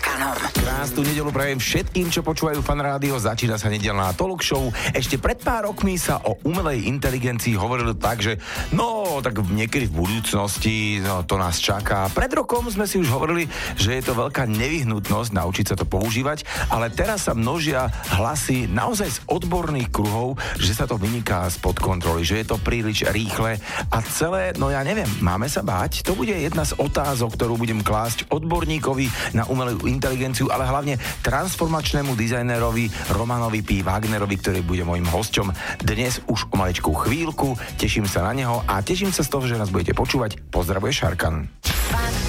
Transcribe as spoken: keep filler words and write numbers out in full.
Šarkanom. Krásnu nedeľu prajem všetkým, čo počúvajú Fan Rádio. Začína sa nedeľná talk show. Ešte pred pár rokmi sa o umelej inteligencii hovorilo tak, že no, tak niekedy v budúcnosti no, to nás čaká. Pred rokom sme si už hovorili, že je to veľká nevyhnutnosť naučiť sa to používať, ale teraz sa množia hlasy naozaj z odborných kruhov, že sa to vyniká spod kontroly, že je to príliš rýchle a celé, no ja neviem, máme sa báť? To bude jedna z otázok, ktorú budem klásť odborníkovi na umelú inteligenciu, ale hlavne transformačnému dizajnerovi Romanovi P. Wagnerovi, ktorý bude môjim hosťom dnes už o maličkú chvíľku. Teším sa na neho a teším sa z toho, že nás budete počúvať. Pozdravuje Šarkan. Fan